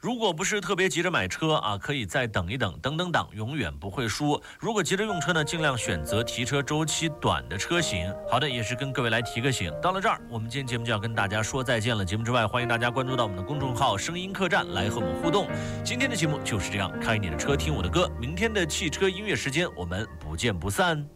如果不是特别急着买车啊，可以再等一等，等等等，永远不会输。如果急着用车呢，尽量选择提车周期短的车型。好的，也是跟各位来提个醒。到了这儿，我们今天节目就要跟大家说再见了。节目之外，欢迎大家关注到我们的公众号声音客栈来和我们互动。今天的节目就是这样，开你的车听我的歌。明天的汽车音乐时间，我们不见不散。